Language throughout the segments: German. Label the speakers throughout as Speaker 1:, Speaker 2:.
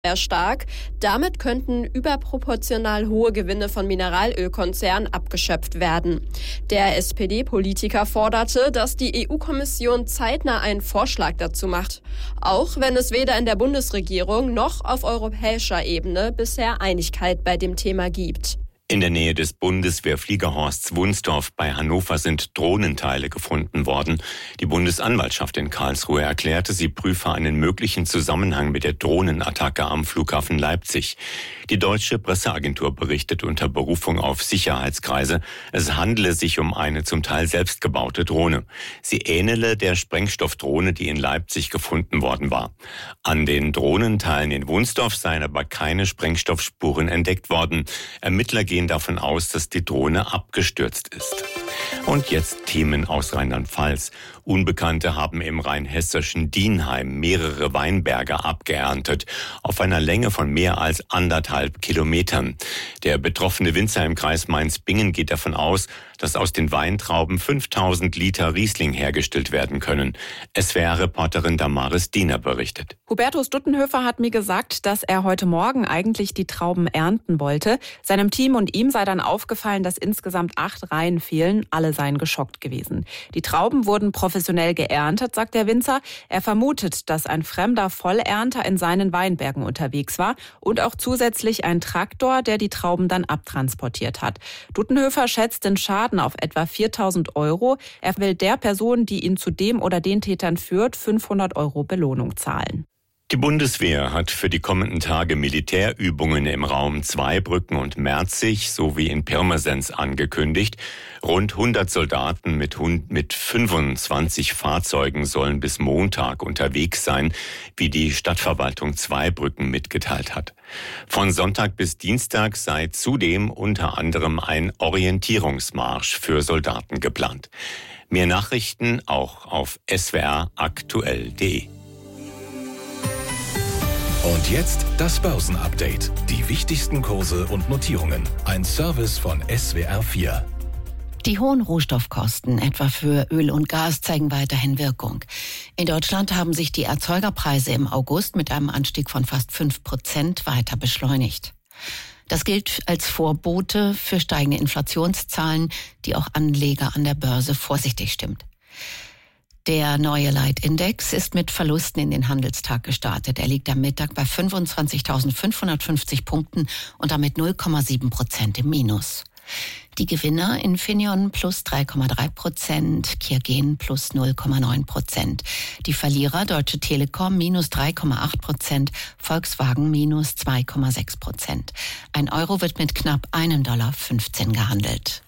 Speaker 1: sehr stark. Damit könnten überproportional hohe Gewinne von Mineralölkonzernen abgeschöpft werden. Der SPD-Politiker forderte, dass die EU-Kommission zeitnah einen Vorschlag dazu macht, auch wenn es weder in der Bundesregierung noch auf europäischer Ebene bisher Einigkeit bei dem Thema gibt.
Speaker 2: In der Nähe des Bundeswehrfliegerhorsts Wunsdorf bei Hannover sind Drohnenteile gefunden worden. Die Bundesanwaltschaft in Karlsruhe erklärte, sie prüfe einen möglichen Zusammenhang mit der Drohnenattacke am Flughafen Leipzig. Die deutsche Presseagentur berichtet unter Berufung auf Sicherheitskreise, es handele sich um eine zum Teil selbstgebaute Drohne. Sie ähnele der Sprengstoffdrohne, die in Leipzig gefunden worden war. An den Drohnenteilen in Wunsdorf seien aber keine Sprengstoffspuren entdeckt worden. Ermittler gehen davon aus, dass die Drohne abgestürzt ist. Und jetzt Themen aus Rheinland-Pfalz. Unbekannte haben im rheinhessischen Dienheim mehrere Weinberge abgeerntet, auf einer Länge von mehr als 1,5 Kilometern. Der betroffene Winzer im Kreis Mainz-Bingen geht davon aus, dass aus den Weintrauben 5000 Liter Riesling hergestellt werden können. SWR-Reporterin Damaris Diener berichtet.
Speaker 3: Hubertus Duttenhöfer hat mir gesagt, dass er heute Morgen eigentlich die Trauben ernten wollte. Seinem Team und ihm sei dann aufgefallen, dass insgesamt 8 Reihen fehlen. Alle seien geschockt gewesen. Die Trauben wurden professionell geerntet, sagt der Winzer. Er vermutet, dass ein fremder Vollernter in seinen Weinbergen unterwegs war und auch zusätzlich ein Traktor, der die Trauben dann abtransportiert hat. Duttenhöfer schätzt den Schaden auf etwa 4.000 Euro. Er will der Person, die ihn zu dem oder den Tätern führt, 500 Euro Belohnung zahlen.
Speaker 2: Die Bundeswehr hat für die kommenden Tage Militärübungen im Raum Zweibrücken und Merzig sowie in Pirmasens angekündigt. Rund 100 Soldaten mit 25 Fahrzeugen sollen bis Montag unterwegs sein, wie die Stadtverwaltung Zweibrücken mitgeteilt hat. Von Sonntag bis Dienstag sei zudem unter anderem ein Orientierungsmarsch für Soldaten geplant. Mehr Nachrichten auch auf swraktuell.de.
Speaker 4: Und jetzt das Börsenupdate. Die wichtigsten Kurse und Notierungen. Ein Service von SWR4.
Speaker 5: Die hohen Rohstoffkosten, etwa für Öl und Gas, zeigen weiterhin Wirkung. In Deutschland haben sich die Erzeugerpreise im August mit einem Anstieg von fast 5% weiter beschleunigt. Das gilt als Vorbote für steigende Inflationszahlen, die auch Anleger an der Börse vorsichtig stimmt. Der neue Leitindex ist mit Verlusten in den Handelstag gestartet. Er liegt am Mittag bei 25.550 Punkten und damit 0,7% im Minus. Die Gewinner Infineon plus 3,3%, Kirgen plus 0,9%. Die Verlierer Deutsche Telekom minus 3,8%, Volkswagen minus 2,6%. Ein Euro wird mit knapp $1,15 gehandelt.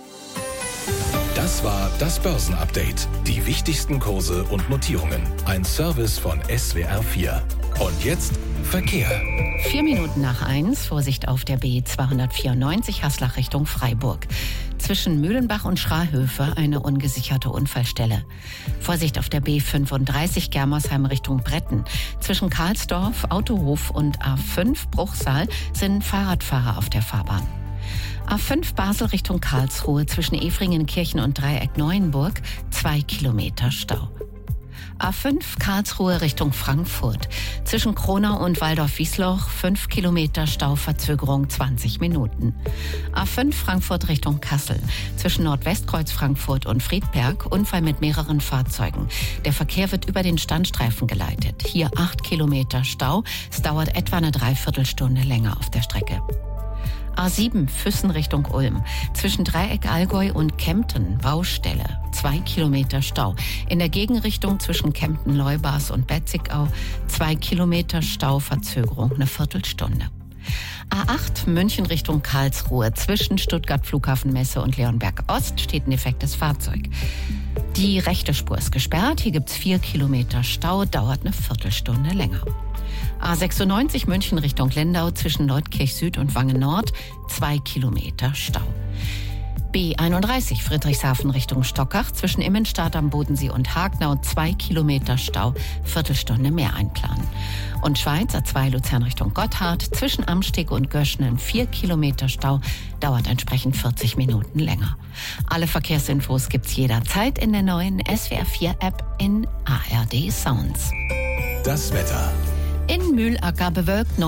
Speaker 4: Das war das Börsenupdate. Die wichtigsten Kurse und Notierungen. Ein Service von SWR4. Und jetzt Verkehr.
Speaker 5: 1:04, Vorsicht auf der B294 Haslach Richtung Freiburg. Zwischen Mühlenbach und Schrahöfe eine ungesicherte Unfallstelle. Vorsicht auf der B35 Germersheim Richtung Bretten. Zwischen Karlsdorf, Autohof und A5 Bruchsal sind Fahrradfahrer auf der Fahrbahn. A5 Basel Richtung Karlsruhe zwischen Efringenkirchen und Dreieck-Neuenburg 2 Kilometer Stau. A5 Karlsruhe Richtung Frankfurt zwischen Kronau und Waldorf-Wiesloch 5 Kilometer Stauverzögerung 20 Minuten. A5 Frankfurt Richtung Kassel zwischen Nordwestkreuz Frankfurt und Friedberg Unfall mit mehreren Fahrzeugen. Der Verkehr wird über den Standstreifen geleitet. Hier 8 Kilometer Stau. Es dauert etwa eine Dreiviertelstunde länger auf der Strecke. A7 Füssen Richtung Ulm. Zwischen Dreieck Allgäu und Kempten Baustelle. 2 Kilometer Stau. In der Gegenrichtung zwischen Kempten-Leubas und Betzigau 2 Kilometer Stauverzögerung, eine Viertelstunde. A8 München Richtung Karlsruhe. Zwischen Stuttgart Flughafenmesse und Leonberg Ost steht ein defektes Fahrzeug. Die rechte Spur ist gesperrt. Hier gibt's 4 Kilometer Stau, dauert eine Viertelstunde länger. A96 München Richtung Lindau zwischen Leutkirch Süd und Wangen Nord 2 Kilometer Stau. B31 Friedrichshafen Richtung Stockach zwischen Immenstadt am Bodensee und Hagnau 2 Kilometer Stau, Viertelstunde mehr einplanen. Und Schweiz A2 Luzern Richtung Gotthard zwischen Amsteg und Göschnen 4 Kilometer Stau, dauert entsprechend 40 Minuten länger. Alle Verkehrsinfos gibt's jederzeit in der neuen SWR4 App in ARD Sounds.
Speaker 4: Das Wetter.
Speaker 5: In Mühlacker bewölkt